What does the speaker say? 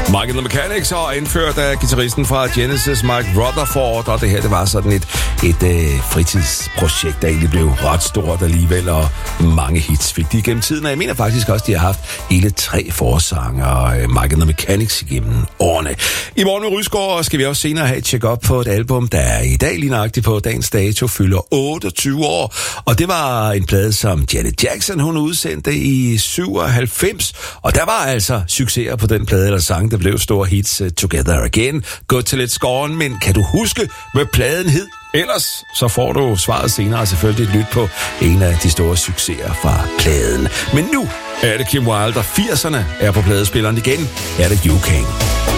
Mike and the Mechanics og indført af guitaristen fra Genesis, Mike Rutherford, og det her, det var sådan et fritidsprojekt, der egentlig blev ret stort alligevel, og mange hits fik de gennem tiden, og jeg mener faktisk også, de har haft hele 3 forsanger, Mike and the Mechanics igennem årene. I morgen med Rysgaard skal vi også senere have et check-up på et album, der i dag lige nøjagtigt på dagens dato fylder 28 år, og det var en plade, som Janet Jackson, hun udsendte i 97, og der var altså succeser på den plade eller sang, der blev store hits, Together Again, Go Till It's Gone, men kan du huske, hvad pladen hed? Ellers så får du svaret senere, og selvfølgelig et lyt på en af de store succeser fra pladen. Men nu er det Kim Wilde, og 80'erne er på pladespilleren igen. Er det You Can.